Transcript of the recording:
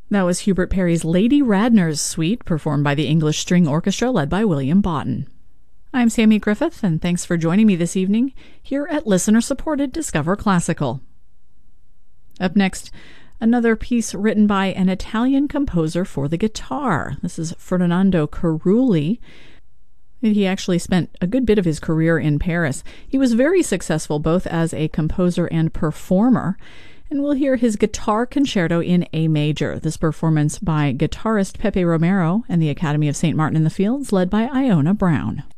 That was Hubert Parry's Lady Radnor's Suite, performed by the English String Orchestra led by William Boughton. I'm Sammy Griffith, and thanks for joining me this evening here at listener-supported Discover Classical. Up next, another piece written by an Italian composer for the guitar. This is Ferdinando Carulli. He actually spent a good bit of his career in Paris. He was very successful both as a composer and performer, and we'll hear his guitar concerto in A major. This performance by guitarist Pepe Romero and the Academy of St. Martin in the Fields, led by Iona Brown.